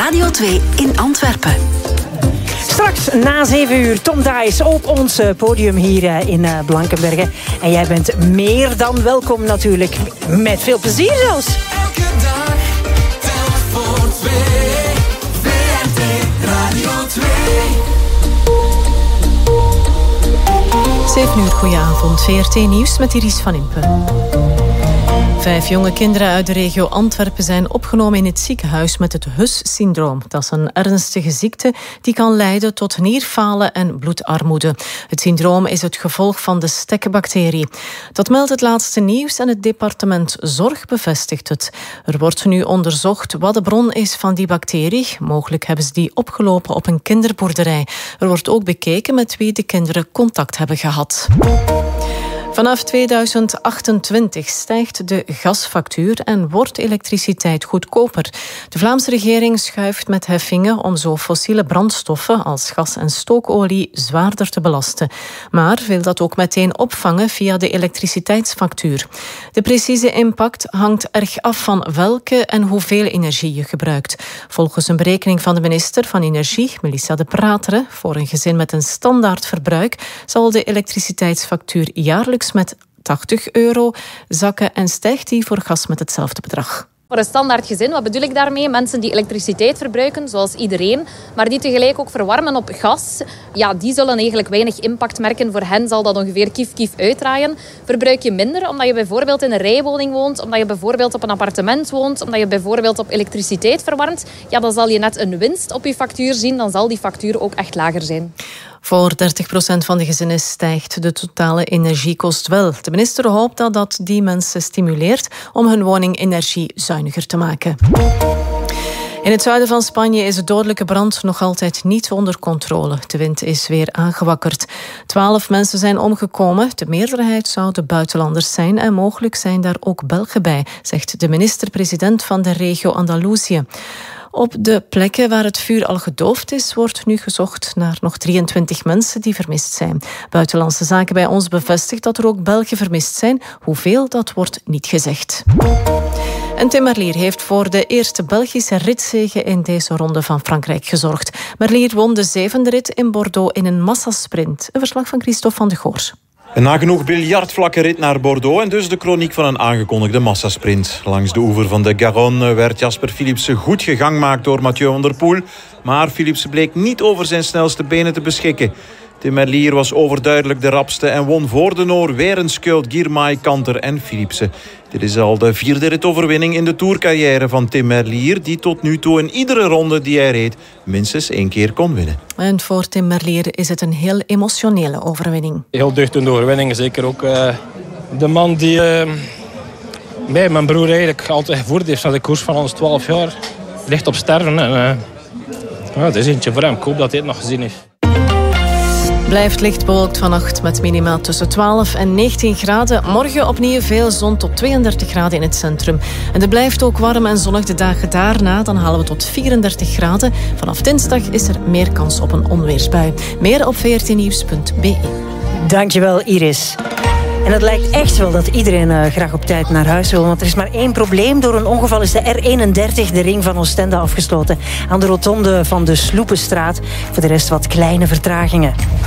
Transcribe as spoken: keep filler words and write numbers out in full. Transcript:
Radio twee in Antwerpen. Straks na zeven uur Tom Dice op ons podium hier in Blankenberge. En jij bent meer dan welkom natuurlijk. Met veel plezier zelfs. Elke dag telt voor twee. V R T Radio twee. zeven uur, goedenavond. V R T Nieuws met Iris van Impen. Vijf jonge kinderen uit de regio Antwerpen zijn opgenomen in het ziekenhuis met het H U S-syndroom. Dat is een ernstige ziekte die kan leiden tot nierfalen en bloedarmoede. Het syndroom is het gevolg van de stekkenbacterie. Dat meldt het laatste nieuws en het departement Zorg bevestigt het. Er wordt nu onderzocht wat de bron is van die bacterie. Mogelijk hebben ze die opgelopen op een kinderboerderij. Er wordt ook bekeken met wie de kinderen contact hebben gehad. Vanaf tweeduizend achtentwintig stijgt de gasfactuur en wordt elektriciteit goedkoper. De Vlaamse regering schuift met heffingen om zo fossiele brandstoffen als gas en stookolie zwaarder te belasten. Maar wil dat ook meteen opvangen via de elektriciteitsfactuur. De precieze impact hangt erg af van welke en hoeveel energie je gebruikt. Volgens een berekening van de minister van Energie, Melissa de Prateren, voor een gezin met een standaard verbruik zal de elektriciteitsfactuur jaarlijks met tachtig euro zakken en stijgt die voor gas met hetzelfde bedrag. Voor een standaard gezin, wat bedoel ik daarmee? Mensen die elektriciteit verbruiken, zoals iedereen, maar die tegelijk ook verwarmen op gas, ja, die zullen eigenlijk weinig impact merken. Voor hen zal dat ongeveer kief-kief uitdraaien. Verbruik je minder omdat je bijvoorbeeld in een rijwoning woont, omdat je bijvoorbeeld op een appartement woont, omdat je bijvoorbeeld op elektriciteit verwarmt, ja, dan zal je net een winst op je factuur zien, dan zal die factuur ook echt lager zijn. Voor dertig procent van de gezinnen stijgt de totale energiekost wel. De minister hoopt dat dat die mensen stimuleert om hun woning energiezuiniger te maken. In het zuiden van Spanje is de dodelijke brand nog altijd niet onder controle. De wind is weer aangewakkerd. Twaalf mensen zijn omgekomen. De meerderheid zouden buitenlanders zijn en mogelijk zijn daar ook Belgen bij, zegt de minister-president van de regio Andalusië. Op de plekken waar het vuur al gedoofd is, wordt nu gezocht naar nog drieëntwintig mensen die vermist zijn. Buitenlandse Zaken bij ons bevestigt dat er ook Belgen vermist zijn. Hoeveel, dat wordt niet gezegd. En Tim Merlier heeft voor de eerste Belgische ritzege in deze ronde van Frankrijk gezorgd. Merlier won de zevende rit in Bordeaux in een massasprint. Een verslag van Christophe van de Goor. Een nagenoeg biljartvlakke rit naar Bordeaux en dus de kroniek van een aangekondigde massasprint. Langs de oever van de Garonne werd Jasper Philipsen goed gegangmaakt door Mathieu van der Poel. Maar Philipsen bleek niet over zijn snelste benen te beschikken. Tim Merlier was overduidelijk de rapste en won voor de Noor Werenskjöld, Girmay, Kanter en Philipsen. Dit is al de vierde ritoverwinning in de tourcarrière van Tim Merlier, die tot nu toe in iedere ronde die hij reed minstens één keer kon winnen. En voor Tim Merlier is het een heel emotionele overwinning. Heel deugdende overwinning. Zeker ook uh, de man die uh, mij, mijn broer eigenlijk altijd gevoerd heeft naar de koers van ons twaalf jaar. Ligt op sterven. En, uh, ja, het is eentje voor hem. Ik hoop dat hij het nog gezien heeft. Blijft licht bewolkt vannacht met minima tussen twaalf en negentien graden. Morgen opnieuw veel zon tot tweeëndertig graden in het centrum. En het blijft ook warm en zonnig de dagen daarna. Dan halen we tot vierendertig graden. Vanaf dinsdag is er meer kans op een onweersbui. Meer op v r t nieuws punt b e. Dankjewel, Iris. En het lijkt echt wel dat iedereen uh, graag op tijd naar huis wil. Want er is maar één probleem. Door een ongeval is de R eenendertig, de ring van Oostende, afgesloten. Aan de rotonde van de Sloepenstraat. Voor de rest wat kleine vertragingen.